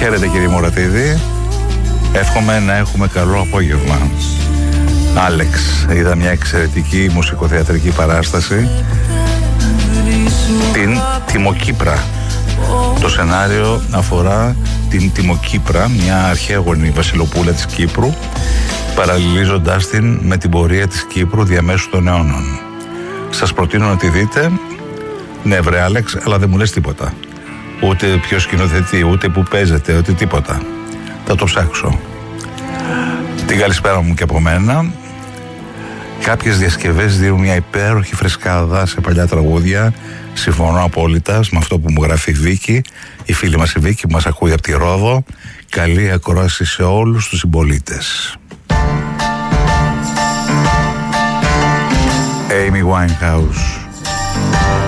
Χαίρετε κύριε Μωρατίδη. Εύχομαι να έχουμε καλό απόγευμα. Άλεξ, είδα μια εξαιρετική μουσικοθεατρική παράσταση, την Τιμοκύπρα. Το σενάριο αφορά την Τιμοκύπρα, μια αρχαίγονη βασιλοπούλα της Κύπρου, παραλληλίζοντάς την με την πορεία της Κύπρου διαμέσου των αιώνων. Σας προτείνω να τη δείτε. Ναι βρε Άλεξ, αλλά δεν μου λες τίποτα. Ούτε ποιο σκηνοθετεί, ούτε που παίζεται, ούτε τίποτα. Θα το ψάξω. Την καλησπέρα μου και από μένα. Κάποιες διασκευές δίνουν μια υπέροχη φρεσκάδα σε παλιά τραγούδια. Συμφωνώ απόλυτα με αυτό που μου γράφει η Βίκη, η φίλη μας η Βίκη που μας ακούει από τη Ρόδο. Καλή ακρόαση σε όλους τους συμπολίτες. Amy Winehouse.